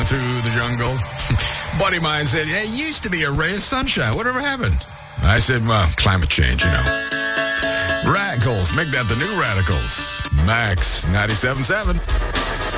through the jungle. Buddy of mine said, hey, it used to be a ray of sunshine. Whatever happened? I said, well, climate change, Radicals. Make that the new Radicals. Max 97.7.